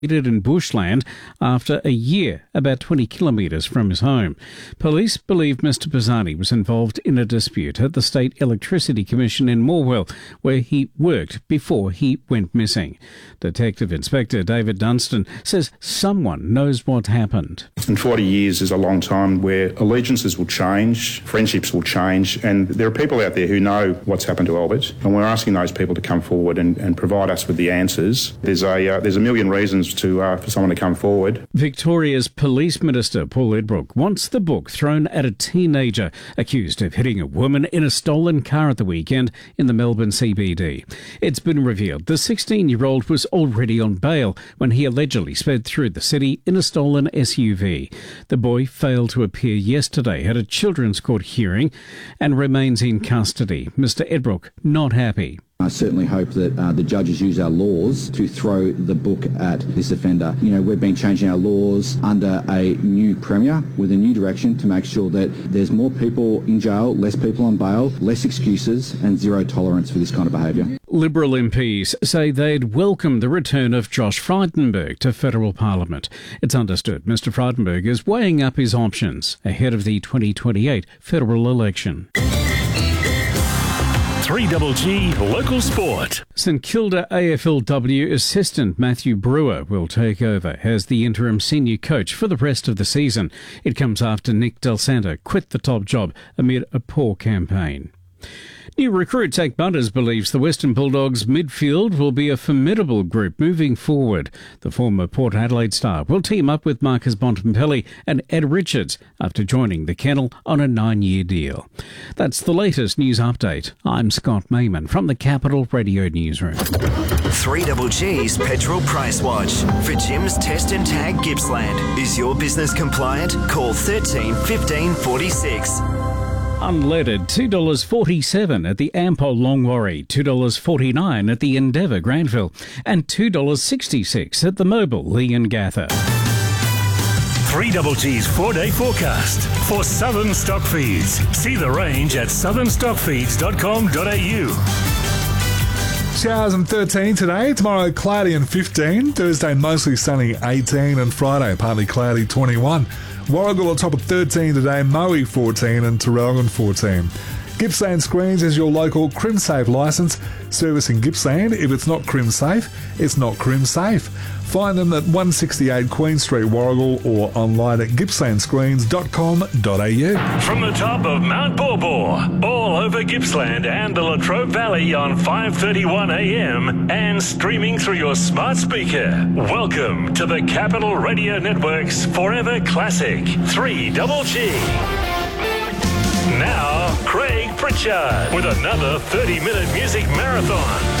in bushland after a year, about 20 kilometres from his home. Police believe Mr Pisani was involved in a dispute at the State Electricity Commission in Morwell, where he worked before he went missing. Detective Inspector David Dunstan says someone knows what happened. And 40 years is a long time where allegiances will change, friendships will change, and there are people out there who know what's happened to Albert, and we're asking those people to come forward and provide us with the answers. There's a million reasons for someone to come forward. Victoria's Police Minister Paul Edbrook wants the book thrown at a teenager accused of hitting a woman in a stolen car at the weekend in the Melbourne CBD. It's been revealed the 16-year-old was already on bail when he allegedly sped through the city in a stolen SUV. The boy failed to appear yesterday at a children's court hearing and remains in custody. Mr Edbrook not happy. I certainly hope that the judges use our laws to throw the book at this offender. We've been changing our laws under a new Premier with a new direction to make sure that there's more people in jail, less people on bail, less excuses and zero tolerance for this kind of behaviour. Liberal MPs say they'd welcome the return of Josh Frydenberg to federal parliament. It's understood Mr Frydenberg is weighing up his options ahead of the 2028 federal election. 3GG Local Sport. St Kilda AFLW assistant Matthew Brewer will take over as the interim senior coach for the rest of the season. It comes after Nick Del Santo quit the top job amid a poor campaign. New recruit Zach Butters believes the Western Bulldogs midfield will be a formidable group moving forward. The former Port Adelaide star will team up with Marcus Bontempelli and Ed Richards after joining the kennel on a 9-year deal. That's the latest news update. I'm Scott Mayman from the Capital Radio Newsroom. 3GG's Petrol Price Watch. For Jim's Test and Tag Gippsland. Is your business compliant? Call 13 15 46. Unleaded $2.47 at the Ampol Longwarry, $2.49 at the Endeavour Granville, and $2.66 at the Mobil Leongatha. 3GG's 4-day forecast for Southern Stockfeeds. See the range at southernstockfeeds.com.au. Showers and 13 today, tomorrow cloudy and 15, Thursday mostly sunny 18 and Friday partly cloudy 21. Warragul on top of 13 today, Moe 14 and Terrelgan 14. Gippsland Screens is your local CrimSafe licence. Servicing Gippsland. If it's not CrimSafe, it's not CrimSafe. Find them at 168 Queen Street, Warragul, or online at gippslandscreens.com.au. From the top of Mount Borbor, all over Gippsland and the Latrobe Valley on 5:31 a.m. and streaming through your smart speaker. Welcome to the Capital Radio Network's Forever Classic 3GG. Now, Craig Pritchard with another 30-minute music marathon.